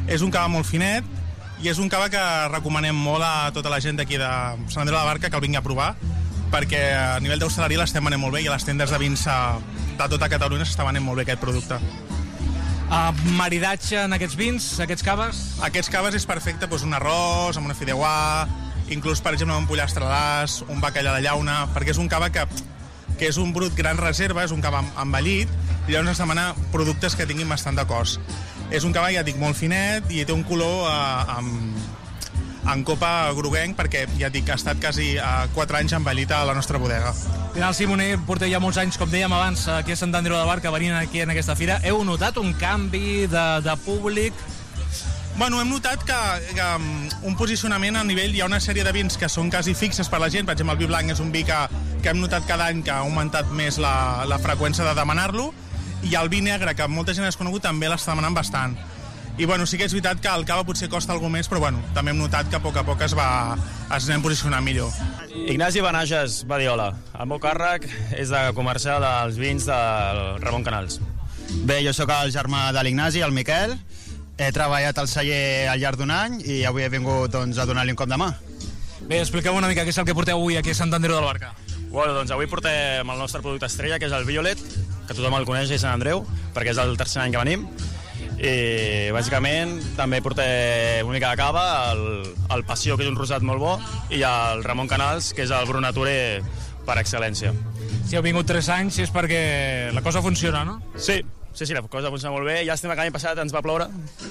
És un cava molt finet i és un cava que recomanem molt a tota la gent d'aquí de Sant Andreu de la Barca que el vingui a provar, perquè a nivell d'hostaleria l'estem venent molt bé i a les tendes de vins de tota Catalunya s'està venent molt bé aquest producte. Maridatge en aquests vins, aquests caves? Aquests caves és perfecte, doncs un arròs amb una fideuà, inclús per exemple un pollastre d'as, un bacallà de llauna, perquè és un cava que és un brut gran reserva, és un cava envellit, i llavors ens demana productes que tinguin bastant de cos. És un cava, ja dic, molt finet i té un color en copa groguenc, perquè ja dic, ha estat quasi 4 anys envellit a la nostra bodega. Final Simoner, porteu ja molts anys, com dèiem abans, aquí a Sant Andreu de la Barca, venint aquí en aquesta fira. Heu notat un canvi de públic? Bueno, hem notat que un posicionament a nivell, hi ha una sèrie de vins que són quasi fixes per la gent, per exemple el vi blanc és un vi que hem notat cada any que ha augmentat més la freqüència de demanar-lo, i el vi negre, que molta gent ha desconegut, també l'està demanant bastant. I bueno, sí que és veritat que el cava potser costa alguna més, però bueno, també hem notat que a poc es anem posicionant millor. Ignasi Benages Badiola. El meu càrrec és de comercial dels vins del Ramon Canals. Bé, jo sóc el germà de l'Ignasi, el Miquel. He treballat al celler al llarg d'un any i avui he vingut doncs, a donar-li un cop de mà. Bé, expliqueu una mica què és el que porteu avui aquí a Sant Andreu de la Barca. Bueno, doncs avui portem el nostre producte estrella, que és el Violet, que tothom el coneix a Sant Andreu, perquè és el tercer any que venim. I bàsicament també portem una mica de cava, el Passió, que és un rosat molt bo, i el Ramon Canals, que és el Brut Nature per excel·lència. Si heu vingut 3 anys és perquè la cosa funciona, no? Sí, la cosa funciona molt bé. Llàstima que l'any passat ens va ploure,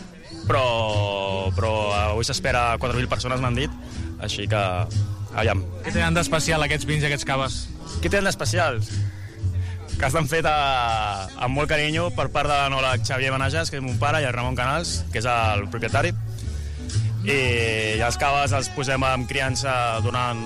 però avui s'espera 4.000 persones, m'han dit, així que aviam. Què tenen d'especial aquests vins i aquests caves? Què tenen d'especial? Que estan fets amb molt carinyo per part de l'enòleg Xavier Benages, que és mon pare, i el Ramon Canals, que és el propietari. I els caves els posem en criança durant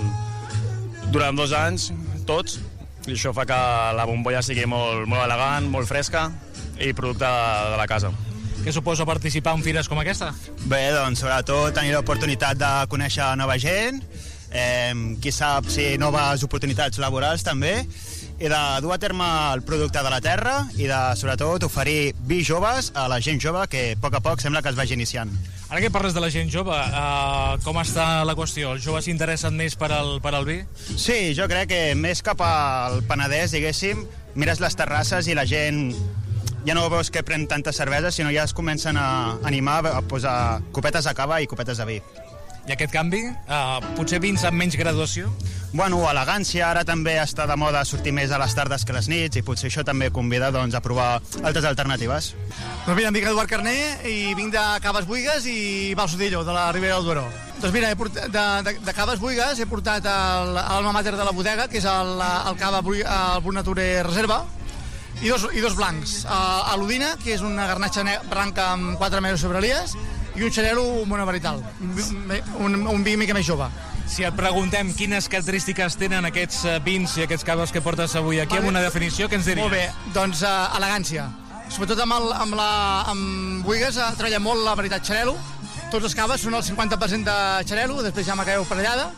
2 anys, tots, i això fa que la bombolla sigui molt elegant, molt fresca i producte de la casa. Què suposa participar en fires com aquesta? Bé, doncs sobretot tenir l'oportunitat de conèixer nova gent, qui sap si noves oportunitats laborals també, i de dur a terme el producte de la terra i de, sobretot, oferir vi joves a la gent jove que a poc sembla que es vagi iniciant. Ara que parles de la gent jove, com està la qüestió? Els joves s'interessen més per al vi? Sí, jo crec que més cap al Penedès, diguéssim, mires les terrasses i la gent ja no veus que pren tanta cervesa, sinó ja es comencen a animar a posar copetes de cava i copetes de vi. I aquest canvi? Potser vins amb menys graduació? Bueno, elegància, ara també està de moda sortir més a les tardes que a les nits i potser això també convida doncs, a provar altres alternatives. Doncs mira, em dic Eduard Carné i vinc de Caves Buigues i Balsodillo, de la Ribera del Duero. Doncs mira, de Caves Buigues he portat l'alma mater de la bodega, que és el cava el Brut Nature Reserva, i dos blancs. L'Udina, que és una garnatxa branca amb 4 mesos sobre elies, i un xarelo monovarital, un vi mica més jove. Si et preguntem quines característiques tenen aquests vins i aquests caves que portes avui aquí, amb una definició, què ens diries? Molt bé, doncs elegància. Sobretot amb Buigues treballa molt la varietat xarelo. Tots els caves són el 50% de xarelo, després ja m'acabeu parellada.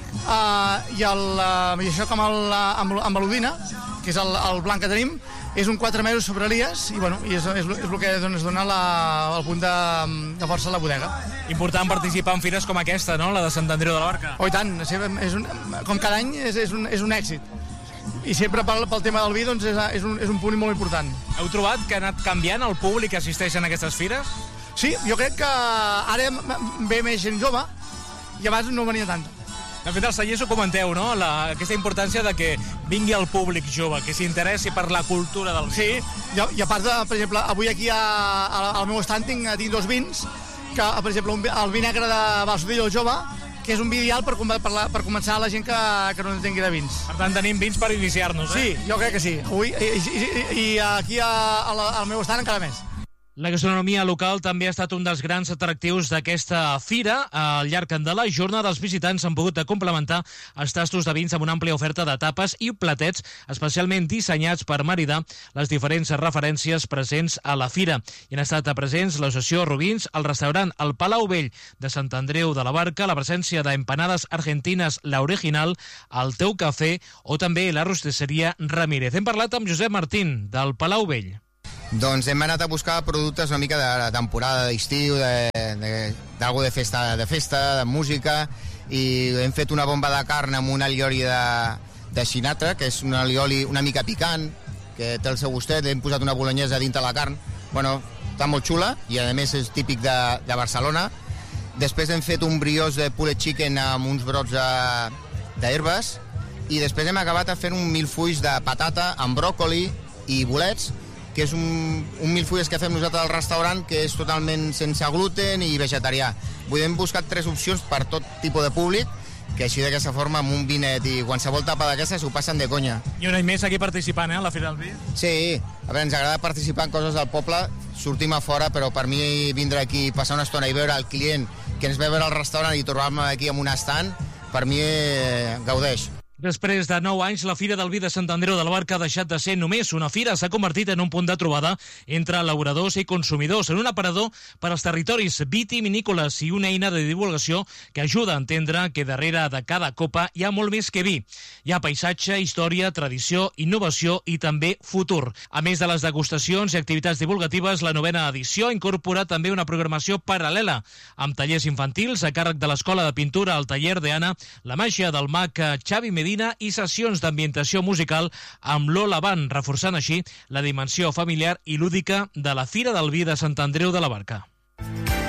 I això com amb l'Udina, que és el blanc que tenim, és un 4 mesos sobre elies i és el que ens dona el punt de força a la bodega. Important participar en fires com aquesta, no? La de Sant Andreu de la Barca. Oh, i tant, com cada any és un èxit. I sempre pel tema del vi doncs és un punt molt important. Heu trobat que ha anat canviant el públic que assisteix a aquestes fires? Sí, jo crec que ara ve més gent jove i abans no venia tant. De fet, al celler ho comenteu, no? Aquesta importància de que vingui el públic jove, que s'interessi per la cultura del vi. Sí, i a part per exemple, avui aquí al meu stand tinc 2 vins, que, per exemple, el vi negre de Balsodillo jove, que és un vi ideal per començar la gent que no entengui de vins. Per tant, tenim vins per iniciar-nos, Sí, jo crec que sí. I aquí al meu stand encara més. La gastronomia local també ha estat un dels grans atractius d'aquesta fira. Al llarg de la jornada, els visitants han pogut complementar els tastos de vins amb una àmplia oferta de tapes i platets especialment dissenyats per maridar les diferents referències presents a la fira. Hi han estat presents l'associació Rubins, el restaurant El Palau Vell de Sant Andreu de la Barca, la presència d'empanades argentines La Original, el Teu Cafè o també la rosticeria Ramírez. Hem parlat amb Josep Martín, del Palau Vell. Doncs hem anat a buscar productes una mica de temporada d'estiu, d'algo de festa, de música, i hem fet una bomba de carn amb un allioli de Sinatra, que és un allioli una mica picant, que té el seu gustet, hem posat una bolognesa dintre la carn. Bueno, està molt xula i a més és típic de Barcelona. Després hem fet un brioche de pulled chicken amb uns brots d'herbes i després hem acabat fent un milfulls de patata amb bròcoli i bolets, que és un milfulls que fem nosaltres al restaurant, que és totalment sense gluten i vegetarià. Hem buscat 3 opcions per tot tipus de públic, que així d'aquesta forma amb un vinet i qualsevol tapa d'aquestes ho passen de conya. I un any més aquí participant, a la Fira del Vi? Sí, a veure, ens agrada participar en coses del poble, sortim a fora, però per mi vindre aquí, passar una estona i veure el client que ens ve a veure al restaurant i trobar-me aquí amb un estand, per mi gaudeix. Després de 9 anys, la Fira del Vi de Sant Andreu de la Barca ha deixat de ser només una fira, s'ha convertit en un punt de trobada entre elaboradors i consumidors, en un aparador per als territoris vitivinícoles i una eina de divulgació que ajuda a entendre que darrere de cada copa hi ha molt més que vi. Hi ha paisatge, història, tradició, innovació i també futur. A més de les degustacions i activitats divulgatives, la 9ª edició incorpora també una programació paral·lela, amb tallers infantils a càrrec de l'Escola de Pintura, el taller d'Anna, la màgia del mag Xavi Medina i sessions d'ambientació musical amb Lola Band, reforçant així la dimensió familiar i lúdica de la Fira del Vi de Sant Andreu de la Barca.